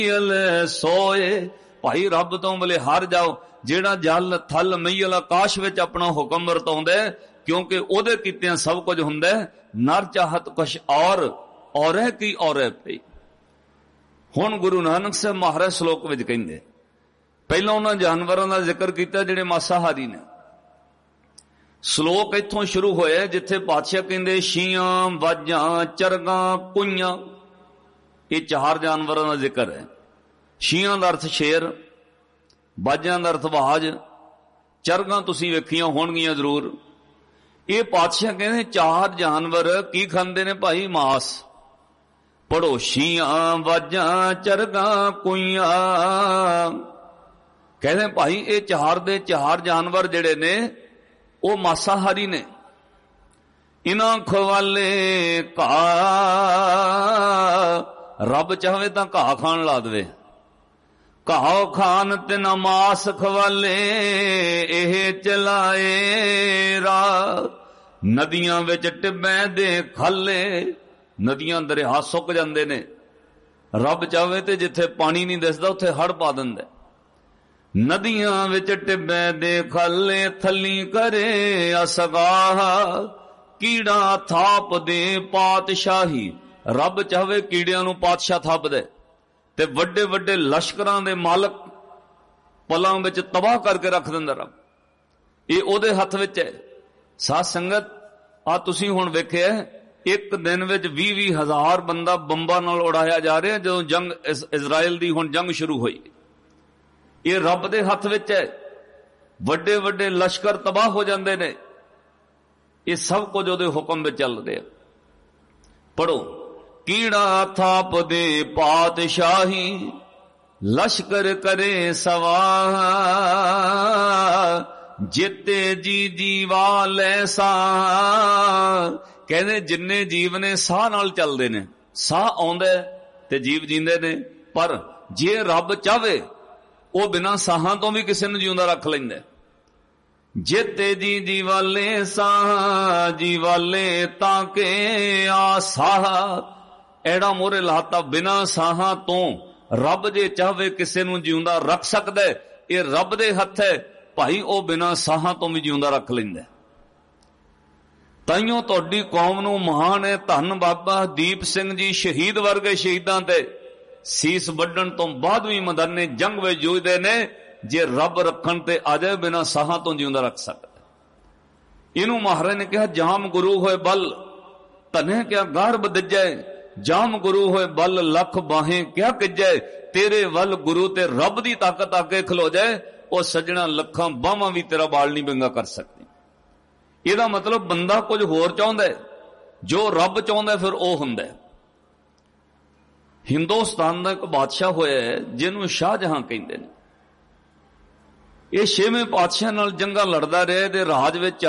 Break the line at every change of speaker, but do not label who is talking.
सोए भाई रब तो बले हार जाओ। जेड़ा जल थल मईयल आकाश विच अपना हुक्म वरताउंदा है, क्योंकि ओदे कीतियां सब कुछ हुंदा है। नर चाहत कुछ और है की और है पई। हुण गुरु नानक साहब महाराज श्लोक विच कहिंदे, पहलां उन्हां जानवरां दा जिक्र कीता जिहड़े मासाहारी ने। श्लोक इत्थों शुरू होया जिथे पातशाह कहिंदे छीयां वाजां चरगां कुइयां, ये चार जानवरां दा जिक्र है। छीयां दा अर्थ शेर, बाजां दा अर्थ बाज, चरगां तुसीं वेखियां होणगीਆਂ जरूर। ये पातशाह कहते चार जानवर की खांदे ने भाई? मांस। पढ़ो छीयां वाजां चरगां कुइयां। कहते भाई ये चार दे चार जानवर जिहड़े ने वो मासाहारी ने। इन्हां खवाले घाह, रब चाहे तो घाह खान ला दे। घाह खान ते ना मास खवाले, एह चलाए राह। नदियां विच टिब्बे दे खाले, नदियां दरिया सुक जांदे ने। रब चाहे ते जिथे पानी नहीं दिसदा उत्थे हड़ पा दिंदा। नदियां विच टिब्बे दे खाले, थली करे असगाह। कीड़ा थाप दे पातशाही, रब चाहे कीड़ियां नूं पातशाह थाप दे ते वड्डे वड्डे लश्करां दे मालक पलां विच तबाह करके रख दिंदा रब। ये ओदे हथ विच है। साध संगत आ तुसीं हुण वेखिआ एक दिन विच 20-20 हज़ार बंदा बंबां नाल उड़ाया जा रहा जदों जंग इजराइल दी हुण जंग शुरू होई। ये रब दे हथ विच है। वड्डे वड्डे लश्कर तबाह हो जांदे ने। ये सब कुछ ओदे हुक्म विच चल रहा। पढ़ो कीड़ा थाप दे पातशाही, लश्कर करे सवाह। जिते जी जीवा ले साह। कहने जिन्ने जीव ने साह नाल चलदे ने, साह आउंदा ते जीव जींदे ने। पर जे रब चाहे वो बिना साहां तो भी किसी नूं जिउंदा रख लैंदा। जिते जी जीवाले साह, जीवाले ताके आ साह। एड़ा मोरे लाता बिना साहां तो रब जे चाहे किसी नूं जिउंदा रख सकदा है। ये रब दे हथ है भाई, वो बिना साहां तो भी जिउंदा रख लैंदा। ताइयों तुहाडी कौम नूं महान है धन बाबा दीप सिंह जी शहीद वर्गे शहीदां ते सीस वड्डण तो बाद भी मैदाने जंग विच जूझदे ने। जे रब रखण ते आ जाए बिना साहां तो जिउंदा रख सकदा। इनू महाराज ने कहा जाम गुरु होए बल, धने क्या गर्भ दिजै। जाम गुरु होए बल, लख बाहें क्या किजै। तेरे वल गुरु ते रब दी ताकत आके खलो जाए, ਉਹ सजना लखां बाहां भी तेरा बाल नहीं विंगा कर सकती। ਇਹਦਾ मतलब बंदा कुछ होर चाहुंदा है, जो रब चाहुंदा फिर ਉਹ ਹੁੰਦਾ है। हिंदुस्तान का एक बादशाह होया है जिन्हों शाहजहां कहते हैं। ये 6वें पातशाह नाल जंगा लड़दा रहा, राज विच